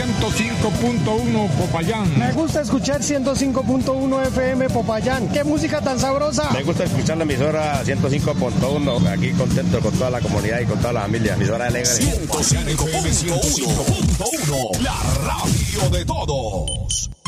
105.1 Popayán. Me gusta escuchar 105.1 FM Popayán. ¡Qué música tan sabrosa! Me gusta escuchar la emisora 105.1. Aquí contento con toda la comunidad y con toda la familia. Emisora alegre. 105.1, la radio de todos.